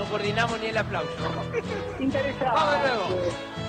coordinamos ni el aplauso. Interesante. Vamos de nuevo.